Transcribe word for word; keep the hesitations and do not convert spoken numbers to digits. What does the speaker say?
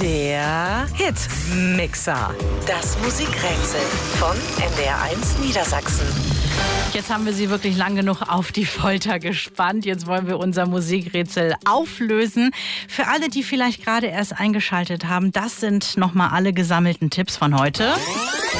Der Hitmixer. Das Musikrätsel von N D R eins Niedersachsen. Jetzt haben wir Sie wirklich lang genug auf die Folter gespannt. Jetzt wollen wir unser Musikrätsel auflösen. Für alle, die vielleicht gerade erst eingeschaltet haben, das sind nochmal alle gesammelten Tipps von heute.